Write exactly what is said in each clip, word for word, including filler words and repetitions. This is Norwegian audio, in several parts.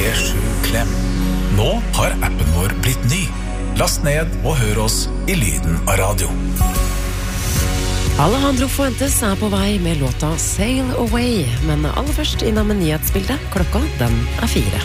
tre sju klem. Nå har appen vår blitt ny. Last ned og hør oss i lyden av radio. Alejandro Fuentes er på vei med låta Sail Away, men aller først innom en nyhetsbilde. Klokka, den er fire.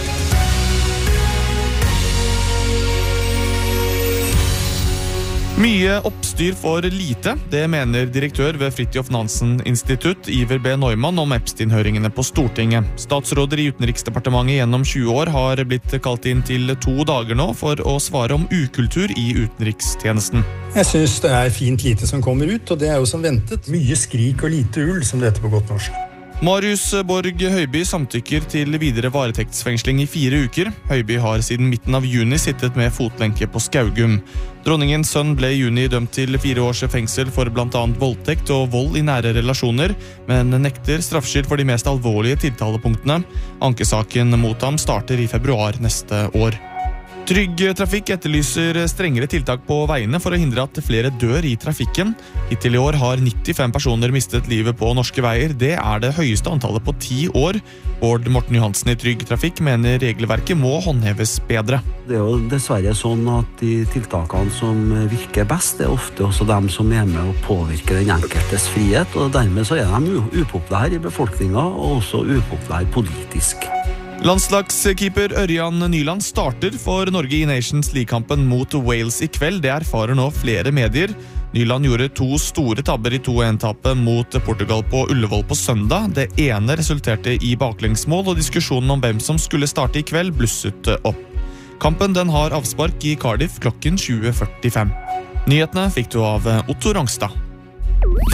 Mye oppstyr for lite, det mener direktør ved Fridtjof Nansen Institutt, Iver B. Neumann, om Epstein-høringene på Stortinget. Statsråder i Utenriksdepartementet gjennom tjue år har blitt kalt inn til to dager nå for å svare om ukultur i utenrikstjenesten. Jeg synes det er fint lite som kommer ut, og det er jo som ventet. Mye skrik og lite ull, som det heter på godt norsk. Marius Borg Høiby samtykker til videre varetektsfengsling i fire uker. Høiby har siden midten av juni sittet med fotlenke på Skaugum. Dronningens sønn ble i juni dømt til fire års fengsel for blant annet voldtekt og vold i nære relasjoner, men nekter straffskyld for de mest alvorlige tiltalepunktene. Ankesaken mot ham starter i februar neste år. Trygg Trafikk etterlyser strengere tiltak på veiene for å hindre at flere dør i trafikken. Hittil i år har nittifem personer mistet livet på norske veier. Det er det høyeste antallet på ti år. Bård Morten Johansen i Trygg Trafikk mener regelverket må håndheves bedre. Det er jo dessverre sånn at de tiltakene som virker best, er ofte også dem som er med å påvirke den enkeltes frihet, og dermed så er de upopulære i befolkningen, og også upopulære politisk. Landslagskeeper Ørjan Nyland starter for Norge i Nations League-kampen mot Wales i kveld. Det erfarer nå flere medier. Nyland gjorde to store tabber i to en-tapet mot Portugal på Ullevål på søndag. Det ene resulterte i baklengsmål, og diskusjonen om hvem som skulle starte i kveld blusset opp. Kampen den har avspark i Cardiff klokken tjue førtifem. Nyhetene fikk du av Otto Rangstad.